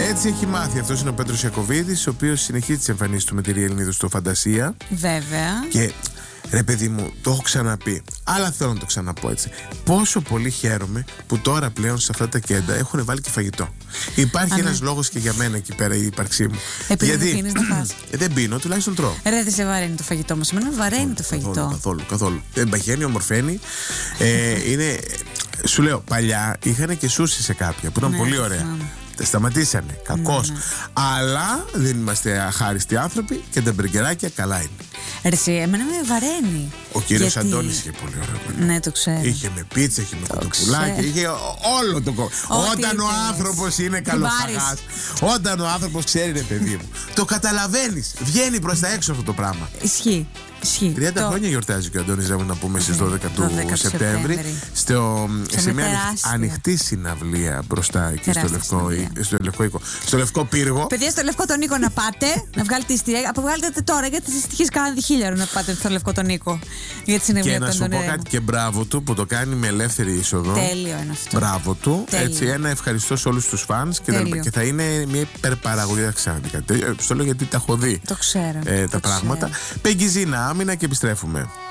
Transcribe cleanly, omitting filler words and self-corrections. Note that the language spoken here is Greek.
Έτσι έχει μάθει. Αυτός είναι ο Πέτρος Ιακωβίδης, ο οποίος συνεχίζει τις εμφανίσεις του με τη Ριελνίδου στο Φαντασία. Βέβαια. Και ρε παιδί μου, το έχω ξαναπεί, αλλά θέλω να το ξαναπώ έτσι. Πόσο πολύ χαίρομαι που τώρα πλέον σε αυτά τα κέντρα έχουν βάλει και φαγητό. Υπάρχει ένας λόγος και για μένα εκεί πέρα η ύπαρξή μου. Επειδή δεν πίνεις να φας. Δεν πίνω, τουλάχιστον τρώω. Ρε, δεν σε βαραίνει το φαγητό μας. Εμένα βαραίνει το φαγητό. Καθόλου. Δεν παχαίνει, ομορφαίνει. Είναι. Σου λέω, παλιά είχαν και σούσι σε κάποια που ήταν πολύ ωραία. Τα σταματήσανε. Κακώς. Αλλά δεν είμαστε αχάριστοι άνθρωποι και τα μπεργκεράκια καλά είναι. Εσύ, εμένα με βαραίνει. Ο κύριος Αντώνης είχε πολύ ωραία. Ναι, το ξέρω. Είχε με πίτσα, είχε με κοτοπουλάκια, είχε όλο το κόμμα. Όταν ο άνθρωπος είναι καλοφαγάς, όταν ο άνθρωπος ξέρει, ρε παιδί μου, το καταλαβαίνεις. Βγαίνει προς τα έξω αυτό το πράγμα. Ισχύει. 30 χρόνια γιορτάζει και ο Αντώνης Ζέμου, να πούμε, στις 12 του Σεπτέμβρη, σε μια ανοιχτή συναυλία μπροστά εκεί στο Λευκό Οίκο. Στο Λευκό Πύργο. Παιδιά, στο Λευκό τον Οίκο να πάτε, να βγάλετε εισιτήρια. Αποβγάλετε τώρα, γιατί σας στοιχείς κανένα 1.000 να πάτε στο Λευκό τον Οίκο. Για τη συναυλία και του να σου πω κάτι, και μπράβο του που το κάνει με ελεύθερη είσοδο. Τέλειο είναι αυτό. Μπράβο του. Έτσι, ένα ευχαριστώ σε όλους τους φανς και θα είναι μια υπερπαραγωγή. Δεν ξαναδεί κάτι τέτοιο. Στο λέω γιατί τα έχω δει. Το ξέρω. Τα πράγματα. Πεγγιζίνα, άμυνα και επιστρέφουμε.